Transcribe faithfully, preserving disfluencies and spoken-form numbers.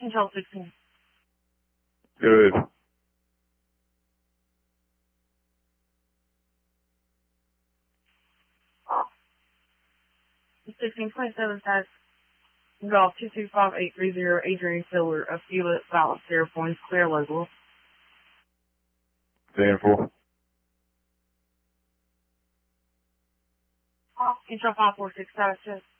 Control sixteen. Good. sixteen twenty-seven status. Golf two two five eight three zero, Adrian Filler of Fila Balance Zero Points, clear local. ten four. Control five four six, status check.